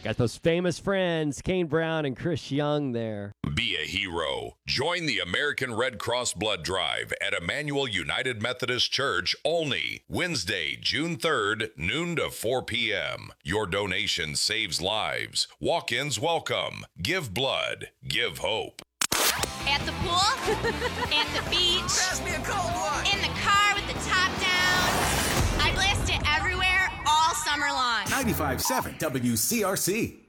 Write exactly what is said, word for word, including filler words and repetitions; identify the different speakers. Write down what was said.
Speaker 1: Got those famous friends, Kane Brown and Chris Young there.
Speaker 2: Be a hero. Join the American Red Cross Blood Drive at Emmanuel United Methodist Church, Olney, Wednesday, June third, noon to four p.m. Your donation saves lives. Walk-ins welcome. Give blood. Give hope.
Speaker 3: At the pool, at the beach,
Speaker 4: pass me a cold one.
Speaker 3: In the car with the top down. I blast it everywhere all summer long.
Speaker 4: ninety-five point seven W C R C.